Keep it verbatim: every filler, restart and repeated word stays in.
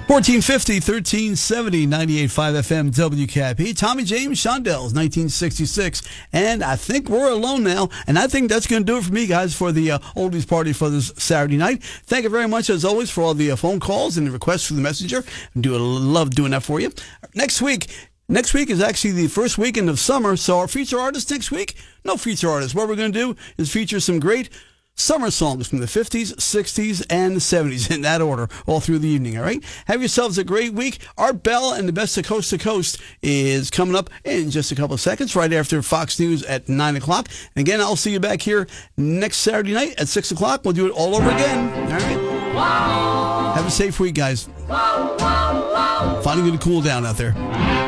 fourteen fifty, thirteen seventy, ninety-eight point five F M W K I P. Tommy James, Shondells, nineteen sixty-six. And I think we're alone now. And I think that's going to do it for me, guys, for the uh, oldies party for this Saturday night. Thank you very much, as always, for all the uh, phone calls and the requests for the messenger. I do love doing that for you. Next week, next week is actually the first weekend of summer. So our feature artist next week, no feature artist. What we're going to do is feature some great summer songs from the fifties, sixties, and the seventies, in that order, all through the evening, all right? Have yourselves a great week. Art Bell and the Best of Coast to Coast is coming up in just a couple of seconds, right after Fox News at nine o'clock. And again, I'll see you back here next Saturday night at six o'clock. We'll do it all over again, all right? Wow. Have a safe week, guys. Wow, wow, wow. Finding it to cool down out there.